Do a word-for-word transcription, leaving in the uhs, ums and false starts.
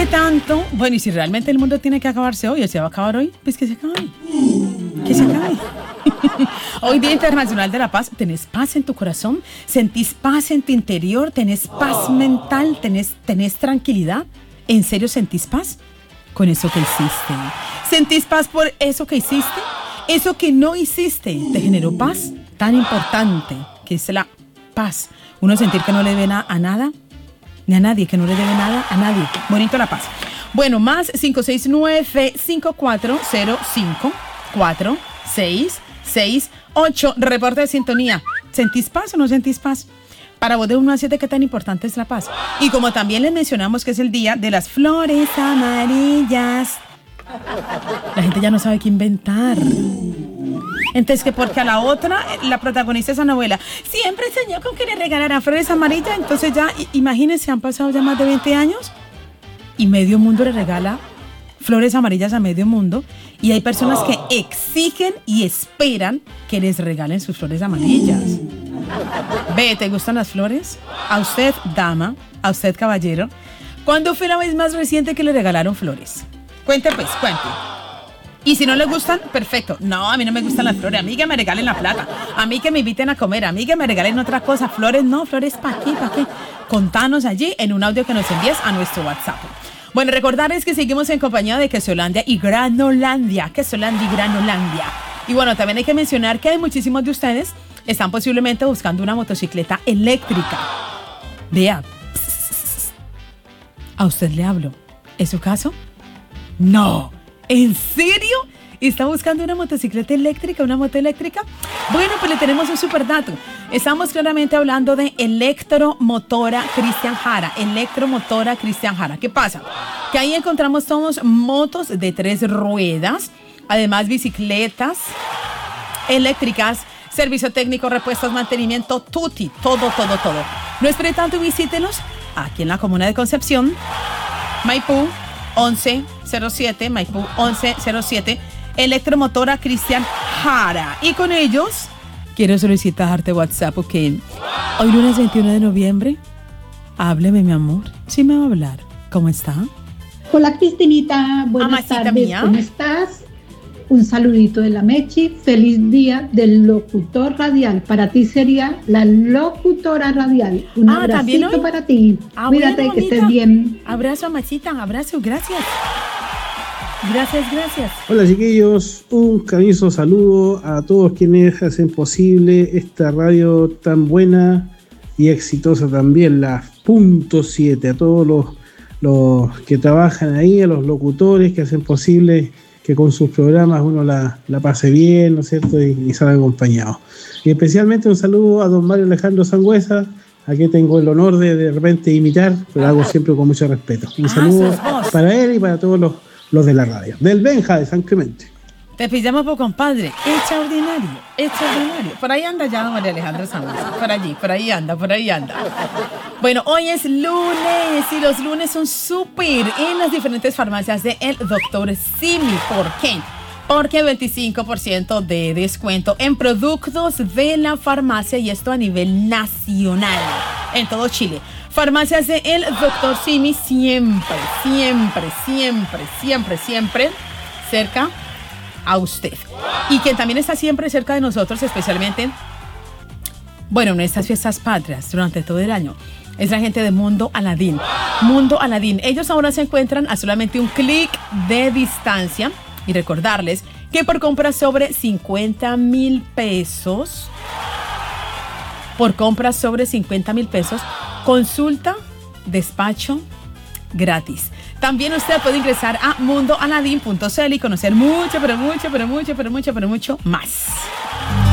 tanto, bueno, y si realmente el mundo tiene que acabarse hoy, o se va a acabar hoy, pues que se acabe. Que se acabe. Hoy Día Internacional de la Paz. ¿Tenés paz en tu corazón? ¿Sentís paz en tu interior? ¿Tenés paz mental? ¿Tenés, tenés tranquilidad? ¿En serio sentís paz con eso que hiciste? ¿Sentís paz por eso que hiciste? ¿Eso que no hiciste te generó paz? Tan importante que es la paz. Uno sentir que no le debe na- a nada, ni a nadie, que no le debe nada a nadie. Bonito la paz. Bueno, más cinco seis nueve, cinco cuatro cero cinco, cuatro seis seis ocho. Reporte de sintonía. ¿Sentís paz o no sentís paz? Para vos de uno a siete, ¿qué tan importante es la paz? Y como también les mencionamos que es el día de las flores amarillas, la gente ya no sabe qué inventar. Entonces, que porque a la otra, la protagonista de esa novela, siempre soñó con que le regalaran flores amarillas. Entonces ya, imagínense, han pasado ya más de veinte años y medio mundo le regala flores amarillas a medio mundo. Y hay personas que exigen y esperan que les regalen sus flores amarillas. Ve, ¿te gustan las flores? A usted, dama, a usted, caballero, ¿cuándo fue la vez más reciente que le regalaron flores? Cuente pues, cuente. Y si no le gustan, perfecto. No, a mí no me gustan las flores. A mí que me regalen la plata. A mí que me inviten a comer. A mí que me regalen otra cosa. Flores no, flores ¿para qué? ¿Para qué? Contanos allí en un audio que nos envíes a nuestro WhatsApp. Bueno, recordarles que seguimos en compañía de Quesolandia y Granolandia. Quesolandia y Granolandia. Y bueno, también hay que mencionar que hay muchísimos de ustedes están posiblemente buscando una motocicleta eléctrica. Vea, a usted le hablo. ¿Es su caso? No. ¿En serio? ¿Está buscando una motocicleta eléctrica, una moto eléctrica? Bueno, pues le tenemos un super dato. Estamos claramente hablando de Electromotora Cristian Jara. Electromotora Cristian Jara. ¿Qué pasa? Que ahí encontramos todos motos de tres ruedas, además bicicletas eléctricas, servicio técnico, repuestos, mantenimiento, tutti, todo, todo, todo. No espere tanto y visítelos aquí en la comuna de Concepción, Maipú once cero siete, Maipú once cero siete, Electromotora Cristian Jara. Y con ellos quiero solicitarte WhatsApp, ok. Hoy lunes veintiuno de noviembre, hábleme, mi amor. Sí me va a hablar. ¿Cómo está? Hola, Cristinita. Buenas Amacita tardes. Mía. ¿Cómo estás? Un saludito de la Mechi. Feliz día del locutor radial. Para ti sería la locutora radial. Un Ah, ¿también abracito hoy? para ti. Ah, Cuídate, bueno, que estés mamita. bien. Abrazo, Amachita, abrazo, gracias. Gracias, gracias. Hola chiquillos, un cariñoso saludo a todos quienes hacen posible esta radio tan buena y exitosa también, la punto siete, a todos los, los que trabajan ahí, a los locutores que hacen posible que con sus programas uno la, la pase bien, ¿no es cierto? Y, y salga acompañado. Y especialmente un saludo a don Mario Alejandro Sangüesa, a quien tengo el honor de de repente imitar, pero hago siempre con mucho respeto. Un Ah, saludo sos vos. para él y para todos los los de la radio, del Benja de San Clemente. Te pillamos por compadre, extraordinario, extraordinario. Por ahí anda ya don María Alejandro Sánchez, por allí, por ahí anda, por ahí anda. Bueno, hoy es lunes y los lunes son súper en las diferentes farmacias de el doctor Simi. ¿Por qué? Porque veinticinco por ciento de descuento en productos de la farmacia y esto a nivel nacional, en todo Chile. Farmacias de el doctor Simi siempre, siempre, siempre, siempre, siempre cerca a usted. Y quien también está siempre cerca de nosotros, especialmente, bueno, en estas fiestas patrias durante todo el año, es la gente de Mundo Aladín. Mundo Aladín. Ellos ahora se encuentran a solamente un clic de distancia. Y recordarles que por compras sobre cincuenta mil pesos, por compras sobre cincuenta mil pesos, consulta, despacho gratis. También usted puede ingresar a mundo aladín punto c l y conocer mucho, pero mucho, pero mucho, pero mucho, pero mucho más.